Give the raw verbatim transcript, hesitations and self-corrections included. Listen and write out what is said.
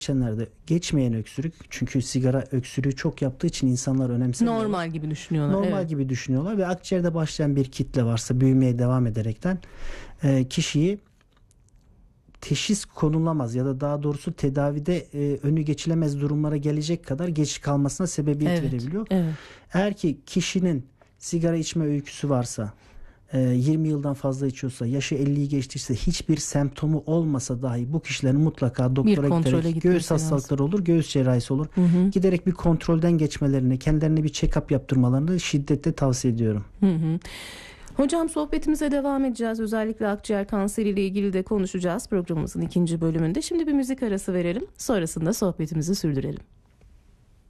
geçenlerde geçmeyen öksürük, çünkü sigara öksürüğü çok yaptığı için insanlar önemsemiyorlar. Normal gibi düşünüyorlar. Normal evet. gibi düşünüyorlar ve akciğerde başlayan bir kitle varsa büyümeye devam ederekten e, kişiyi teşhis konulamaz ya da daha doğrusu tedavide e, önü geçilemez durumlara gelecek kadar geç kalmasına sebebiyet Evet, verebiliyor. evet. Eğer ki kişinin sigara içme öyküsü varsa, yirmi yıldan fazla içiyorsa, yaşı elliyi geçtiyse, hiçbir semptomu olmasa dahi bu kişilerin mutlaka doktora giderek, göğüs hastalıkları olur, göğüs cerrahisi olur. Hı hı. Giderek bir kontrolden geçmelerini, kendilerine bir check-up yaptırmalarını şiddetle tavsiye ediyorum. Hı hı. Hocam, sohbetimize devam edeceğiz. Özellikle akciğer kanseriyle ilgili de konuşacağız programımızın ikinci bölümünde. Şimdi bir müzik arası verelim. Sonrasında sohbetimizi sürdürelim.